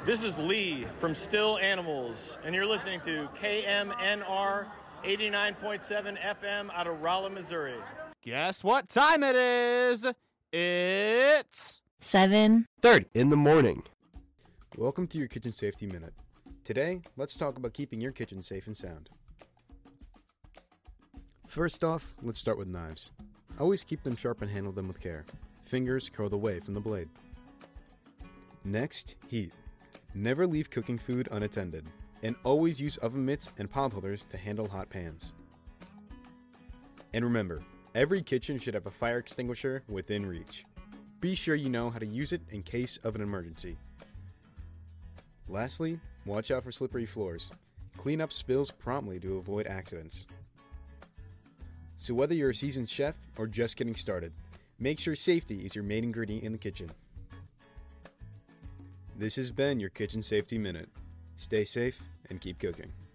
This is Lee from Still Animals, and you're listening to KMNR 89.7 FM out of Rolla, Missouri. Guess what time it is? It's 7:30 in the morning. Welcome to your Kitchen Safety Minute. Today, let's talk about keeping your kitchen safe and sound. First off, let's start with knives. Always keep them sharp and handle them with care. Fingers curled away from the blade. Next, heat. Never leave cooking food unattended, and always use oven mitts and pot holders to handle hot pans. And remember, every kitchen should have a fire extinguisher within reach. Be sure you know how to use it in case of an emergency. Lastly, watch out for slippery floors. Clean up spills promptly to avoid accidents. So whether you're a seasoned chef or just getting started, make sure safety is your main ingredient in the kitchen. This has been your Kitchen Safety Minute. Stay safe and keep cooking.